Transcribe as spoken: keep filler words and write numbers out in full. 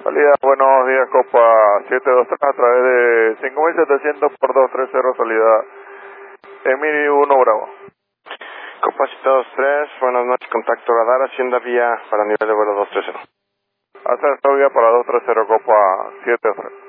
Salida, buenos días, Copa siete dos tres a través de cinco mil setecientos por doscientos treinta, salida Emily uno Bravo. Copa siete dos tres, buenas noches, contacto radar, hacienda vía para nivel de vuelo doscientos treinta. Hacer vía para doscientos treinta, Copa siete dos tres.